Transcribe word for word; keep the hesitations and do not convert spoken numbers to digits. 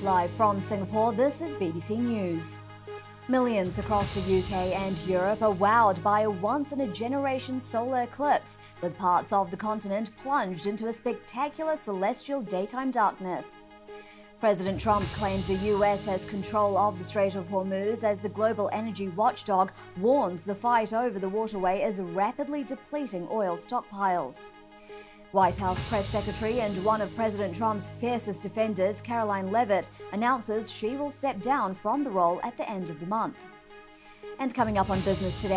Live from Singapore, this is B B C News. Millions across the U K and Europe are wowed by a once-in-a-generation solar eclipse, with parts of the continent plunged into a spectacular celestial daytime darkness. President Trump claims the U S has control of the Strait of Hormuz as the global energy watchdog warns the fight over the waterway is rapidly depleting oil stockpiles. White House press secretary and one of President Trump's fiercest defenders, Karoline Leavitt, announces she will step down from the role at the end of the month. And coming up on Business Today,